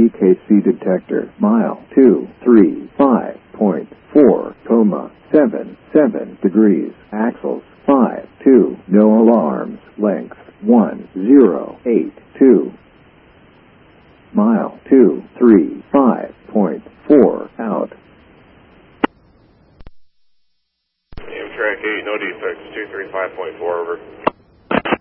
TKC detector, mile 235.4, 77 degrees, axles 5, 2, no alarms, length 1082, mile 235.4, out. Amtrak 8, no defects, 235.4, over.